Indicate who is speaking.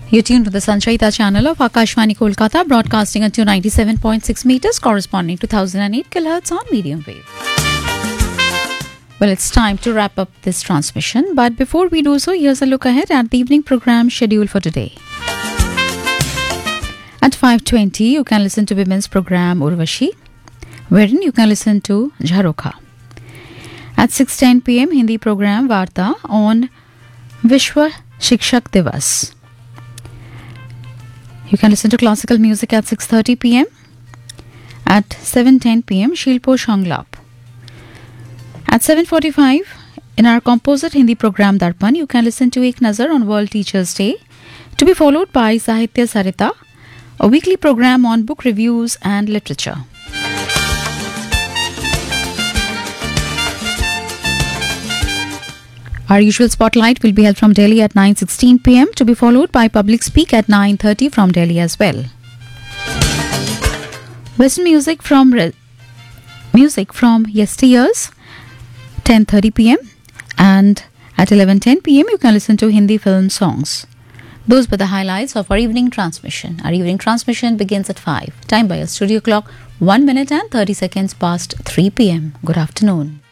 Speaker 1: You're tuned to the Sanchayita channel of Akashvani Kolkata, broadcasting at 297.6 meters, corresponding to 1008 kilohertz on medium wave. Well, it's time to wrap up this transmission, but before we do so, here's a look ahead at the evening program schedule for today. At 5:20, you can listen to women's program Urvashi, wherein you can listen to Jharokha. At 6:10 p.m., Hindi program Varta on Vishwa Shikshak Divas. You can listen to classical music at 6:30 p.m. At 7:10 p.m., Shilpo Shanglap. At 7:45, in our composite Hindi program Darpan, you can listen to Ek Nazar on World Teachers' Day, to be followed by Sahitya Sarita, a weekly program on book reviews and literature. Our usual spotlight will be held from Delhi at 9:16 p.m. to be followed by Public Speak at 9:30 from Delhi as well. Western music from yesteryears, 10:30 p.m. and at 11:10 p.m. you can listen to Hindi film songs. Those were the highlights of our evening transmission. Our evening transmission begins at 5. Time by a studio clock, 1 minute and 30 seconds past 3 p.m. Good afternoon.